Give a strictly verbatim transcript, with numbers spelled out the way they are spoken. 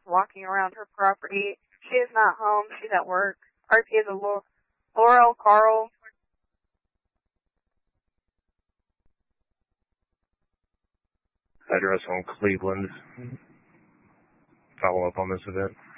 walking around her property. She is not home. She's at work. R P is a Laurel Carl. Address on Cleveland. Follow up on this event.